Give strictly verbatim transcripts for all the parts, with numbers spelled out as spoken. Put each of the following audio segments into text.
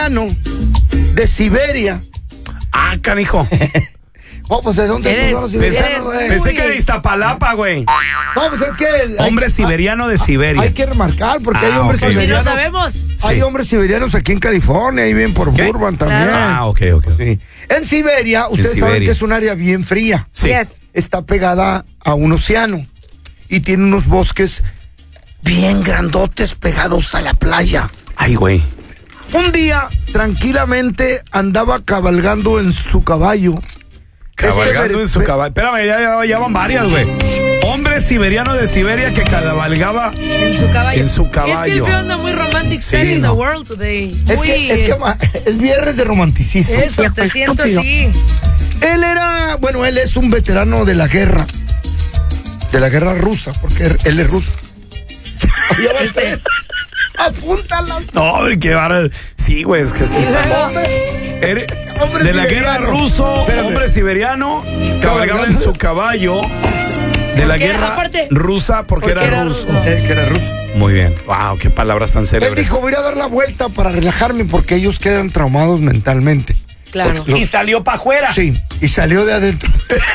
de Siberia. Ah, canijo. Oh, pues ¿de dónde Eres, son los siberianos, güey? Pensé que de Iztapalapa, güey. No, pues es que... el- Hombre hay que- siberiano de Siberia. Hay que remarcar, porque Ah, hay hombres ok. Por si no siberianos. sabemos. Hay Sí. hombres siberianos aquí en California, ahí viven por ¿Qué? Burbank también. Claro. Ah, ok, ok. Sí. En Siberia, ustedes saben Siberia. que es un área bien fría. Sí. Yes. Está pegada a un océano y tiene unos bosques bien grandotes pegados a la playa. Ay, güey. Un día, tranquilamente, andaba cabalgando en su caballo. Cabalgando Este en su ver- caballo. Espérame, ya, ya, ya van varias, güey. Hombre siberiano de Siberia que cabalgaba En su caballo. en su Es que el caballo. feo anda muy romantic Sí, sí, in the no. world today. Es Muy, que, es que ma- es viernes de romanticismo. Eso, te siento así. Él era, bueno, él es un veterano de la guerra. De la guerra rusa, porque él es ruso. Ya van Este. tres. Apúntalas. No, qué vara. Sí, güey, es que sí está. Eres- Hombre de la siberiano. guerra ruso, Espérame. hombre siberiano, cabalgaba en su caballo. De la Porque era- guerra aparte- rusa porque, porque era, era ruso. ruso. Eh, que era ruso. Muy bien. Wow, qué palabras tan Él célebres. dijo, voy a dar la vuelta para relajarme porque ellos quedan traumados mentalmente. Claro. Porque los- Y salió para afuera. Sí, y salió de adentro.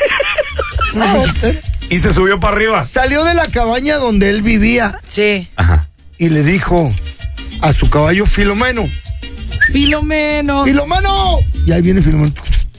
Y se subió para arriba. Salió de la cabaña donde él vivía Sí. Ajá. y le dijo a su caballo Filomeno, Filomeno. ¡Filomeno! Y ahí viene Filomeno.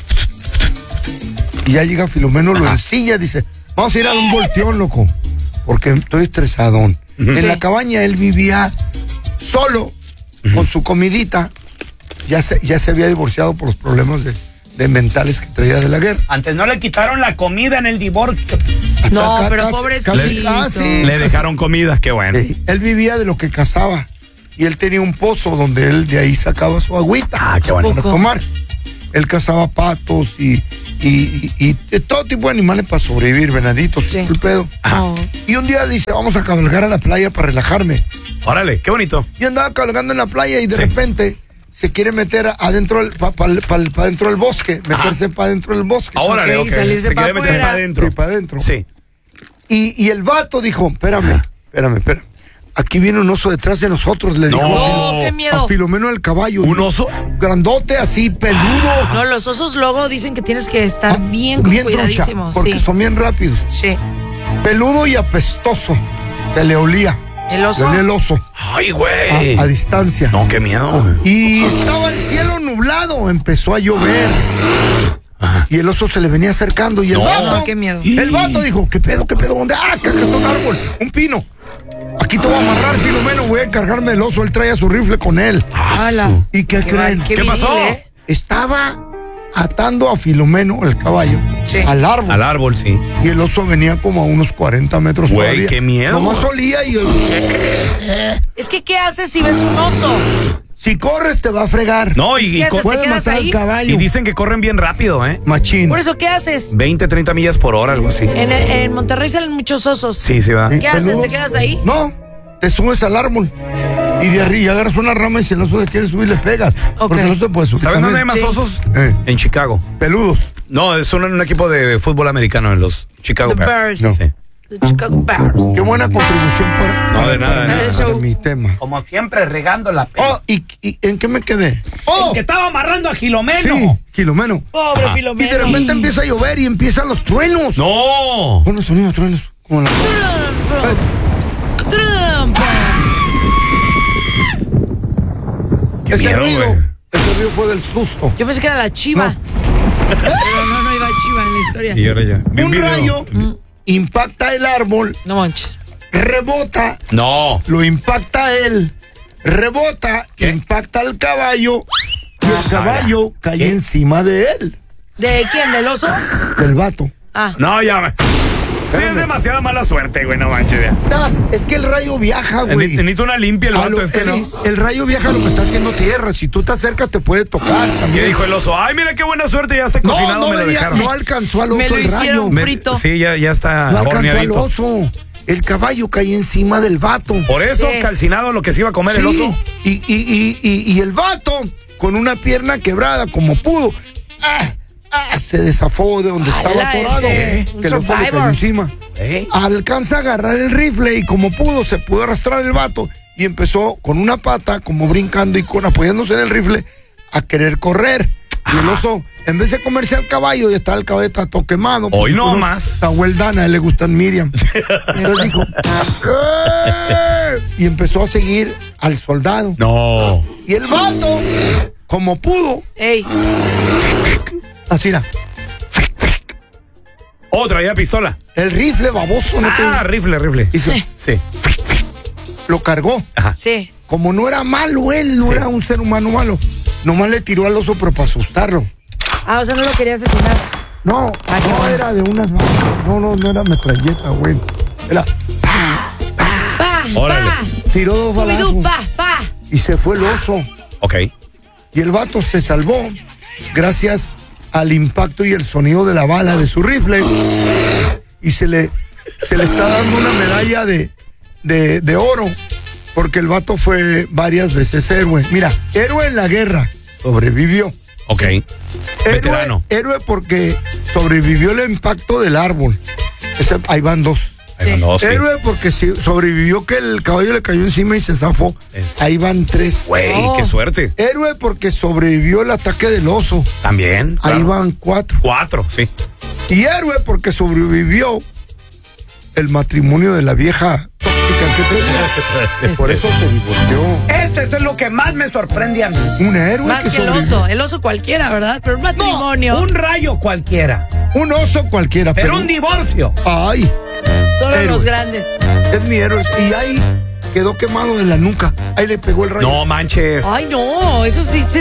Y ya llega Filomeno, lo ensilla, dice, vamos a ir a un volteón, loco, porque estoy estresadón. En Sí. la cabaña él vivía solo, con su comidita. Ya se, ya se había divorciado por los problemas de, de mentales que traía de la guerra. Antes no le quitaron la comida en el divorcio. No, Acá pero casi- pobrecito. casi- ah, sí. Le dejaron comida, qué bueno. Eh, él vivía de lo que cazaba y él tenía un pozo donde él de ahí sacaba su agüita Ah, qué bueno. para tomar. Él cazaba patos y, y, y- y de todo tipo de animales para sobrevivir, venaditos, Sí. el pedo. Oh. Y un día dice, vamos a cabalgar a la playa para relajarme. Órale, qué bonito. Y andaba cabalgando en la playa y de Sí. repente se quiere meter adentro del, pa, pa- pa- pa dentro del bosque, meterse para adentro del bosque. Órale, Ok, ok. salirse Se pa' quiere meter afuera. para adentro. Sí, para adentro. Sí. Y, y el vato dijo, espérame, espérame, espérame. Aquí viene un oso detrás de nosotros, le No. dijo. a No, qué A miedo. Filomeno del caballo. ¿Un oso? Grandote, así, peludo. No, los osos luego dicen que tienes que estar Ah, bien, bien cuidadísimo. trucha, porque Sí. son bien rápidos. Sí. Peludo y apestoso. Se le olía. El Le oso. olía el oso. Ay, A, güey. a distancia. No, qué miedo. Y estaba el cielo nublado. Empezó a llover. Y el oso se le venía acercando. Y el No. vato. No, qué miedo. El vato dijo: ¿Qué pedo, qué pedo? ¿Dónde? Ah, acá está un árbol. Un pino. Aquí te voy a amarrar, Filomeno. Voy a encargarme del oso. Él traía su rifle con él. Ala. ¿Y qué, Qué creen? mal, qué ¿Qué viril, pasó? ¿eh? Estaba atando a Filomeno, el caballo, Sí. al árbol. Al árbol, sí. Y el oso venía como a unos cuarenta metros Güey, todavía. qué miedo. Nomás olía y Es que, ¿qué haces si ves un oso? si corres te va a fregar. No, y, ¿Qué y haces? co- ¿Te Puede quedas matar ahí? al caballo. y dicen que corren bien rápido, ¿eh? Machín. Por eso, ¿qué haces? veinte, treinta millas por hora, algo así. En, en Monterrey salen muchos osos. Sí, sí, va. Sí, ¿Qué haces? peludos. ¿Te quedas ahí? No, te subes al árbol. Y de arriba agarras una rama y si el oso le quiere subir, le pegas. Ok. Porque no se puede subir. ¿Saben dónde hay más Sí. osos? Eh. En Chicago. Peludos. No, es un, un equipo de fútbol americano en los Chicago The Bears. Bears. No. Sí. The Chicago Bears. Qué buena contribución para, No, para- de nada, para de mi- nada. para Show. mi tema. Como siempre, regando la Oh, ¿y, y en qué me quedé? Oh, Que estaba amarrando a Gilomeno. sí, Filomeno. Pobre Ajá. Y Filomeno. de repente empieza a llover y empiezan los truenos. No. Con los sonidos, truenos. Como la... Trump. Qué Ese miedo, ruido, güey. ese ruido fue del susto. Yo pensé que era la chiva. No. Pero no, no iba chiva en la historia. Y ahora ya. Vi Un video. rayo impacta el árbol, No manches. rebota, No. lo impacta él, rebota, ¿Qué? impacta al caballo y el caballo cae ¿Qué? encima de él, ¿De quién? ¿Del oso? del vato. Ah. No, ya. me- Sí, es Espérame. demasiada mala suerte, güey, no manches. ya. Das, es que el rayo viaja, güey. Necesito una limpia el A vato lo- este, el, ¿no? el rayo viaja a lo que está haciendo tierra. Si tú te acercas, te puede tocar también. ¿Qué dijo el oso? Ay, mira qué buena suerte, ya está No, cocinado, no, me lo venía- dejaron. no alcanzó al oso Me lo el rayo. hicieron Me- frito. Sí, ya, ya está No alcanzó al horneadito. oso. El caballo cae encima del vato. Por eso, Sí. calcinado lo que se iba a comer Sí, el oso. Y, y, y, y, y el vato, con una pierna quebrada como pudo, ¡ah! ¡ah! se desafó de donde estaba Ala, atorado. ese, Que un el oso le cayó survivor. encima. ¿Eh? Alcanza a agarrar el rifle y como pudo, se pudo arrastrar el vato y empezó con una pata, como brincando y con apoyándose en el rifle, a querer correr. Y el oso, en vez de comerse al caballo, ya estaba el caballo todo quemado. Hoy no uno, más. Sahueldana, a él le gustan Miriam. Entonces dijo, ¡eh! Y empezó a seguir al soldado. No. Y el vato, como pudo, Ey. así era. Oh, traía pistola. El rifle baboso, ¿no? Ah, te... rifle, rifle. Hizo, Sí. lo cargó. Ajá. Sí. Como no era malo él, no Sí. era un ser humano malo, nomás le tiró al oso, pero para asustarlo. Ah, o sea, no lo quería asesinar. No, Ah, qué no bueno. era de unas balas. No, no, no era metralleta, güey. Era, Pa, Órale. pa. tiró dos Scooby-Doo, balazos pa, pa. y se fue el oso. Ok. Y el vato se salvó gracias al impacto y el sonido de la bala de su rifle. Y se le, se le está dando una medalla de, de, de oro, porque el vato fue varias veces héroe. Mira, héroe en la guerra, sobrevivió. Ok. Héroe, Veterano. héroe porque sobrevivió el impacto del árbol. Ese- ahí van dos. Ahí Sí. van dos, sí. Héroe porque si- sobrevivió que el caballo le cayó encima y se zafó. Es- Ahí van tres. Güey, Oh. qué suerte. Héroe porque sobrevivió el ataque del oso. También. Ahí claro. van cuatro. Cuatro, sí. Y héroe porque sobrevivió el matrimonio de la vieja tóxica que tenía. Por eso se divorció. Este, esto es lo que más me sorprende a mí. Un héroe Más que el sobrevivió. oso. El oso cualquiera, ¿verdad? Pero un matrimonio. Un rayo cualquiera. Un oso cualquiera. Pero Pero, un divorcio. ay, Solo héroe. los grandes. es mi héroe. Y ahí quedó quemado de la nuca. Ahí le pegó el rayo. No manches. Ay, no. Eso sí, sí